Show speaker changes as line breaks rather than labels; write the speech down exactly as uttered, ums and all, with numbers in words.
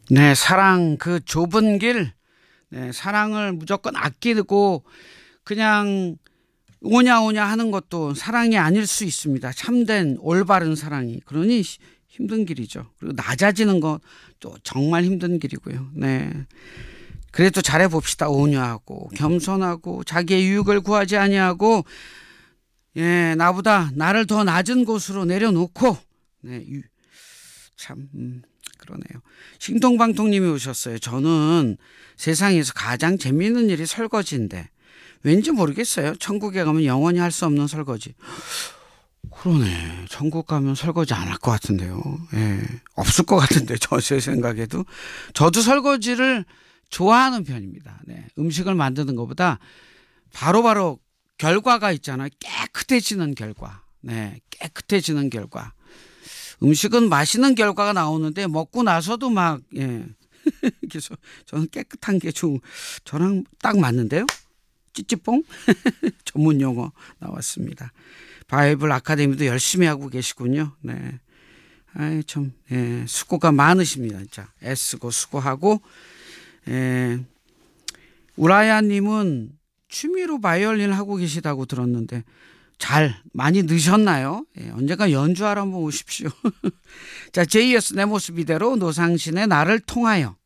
네, 사랑 그 좁은 길, 네, 사랑을 무조건 아끼고 그냥 오냐 오냐 하는 것도 사랑이 아닐 수 있습니다. 참된 올바른 사랑이. 그러니 시- 힘든 길이죠. 그리고 낮아지는 것도 정말 힘든 길이고요. 네. 그래도 잘해 봅시다. 온유하고 겸손하고 자기의 유익을 구하지 아니하고, 예, 나보다 나를 더 낮은 곳으로 내려놓고, 네, 유- 참 음, 그러네요. 신동방통님이 오셨어요. 저는 세상에서 가장 재미있는 일이 설거지인데 왠지 모르겠어요. 천국에 가면 영원히 할 수 없는 설거지. 그러네. 천국 가면 설거지 안 할 것 같은데요. 예. 없을 것 같은데, 저 제 생각에도. 저도 설거지를 좋아하는 편입니다. 네. 음식을 만드는 것보다 바로바로 결과가 있잖아요. 깨끗해지는 결과. 네. 깨끗해지는 결과. 음식은 맛있는 결과가 나오는데 먹고 나서도 막, 예. 그래서 저는 깨끗한 게 좀 저랑 딱 맞는데요. 찌찌뽕 전문 용어 나왔습니다. 바이블 아카데미도 열심히 하고 계시군요. 네. 아이, 참, 예, 수고가 많으십니다. 진짜. 애쓰고 수고하고, 예, 우라야님은 취미로 바이올린 하고 계시다고 들었는데, 잘, 많이 느셨나요? 예, 언젠가 연주하러 한번 오십시오. 자, 제이에스 내 모습 이대로 노상신의 나를 통하여.